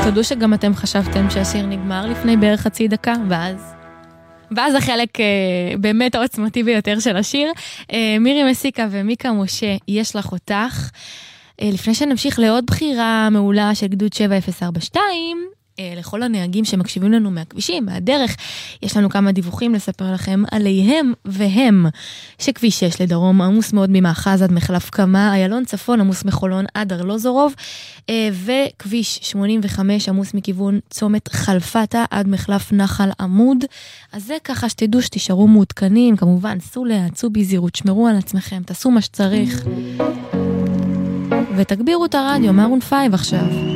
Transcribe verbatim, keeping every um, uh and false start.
תודו שגם אתם חשבתם שהשיר נגמר לפני בערך חצי דקה, ואז... ואז החלק אה, באמת העוצמתי ביותר של השיר. אה, מירי מסיקה ומיקה משה, יש לך אותך. אה, לפני שנמשיך לעוד בחירה מעולה של גדוד שבע אפס ארבע שתיים, אה, לכל הנהגים שמקשיבים לנו מהכבישים, מהדרך, יש לנו כמה דיווחים לספר לכם עליהם והם, שכביש שש לדרום עמוס מאוד ממאחז עד מחלף קמה, איילון צפון עמוס מחולון עד ארלוזורוב, אה, וכביש שמונים וחמש עמוס מכיוון צומת חלפתה עד מחלף נחל עמוד. אז זה ככה שתדעו שתישארו מעודכנים, כמובן, סעו להצו בזהירות, שמרו על עצמכם, תעשו מה שצריך, ותגבירו את הרדיו, מרון פייב עכשיו.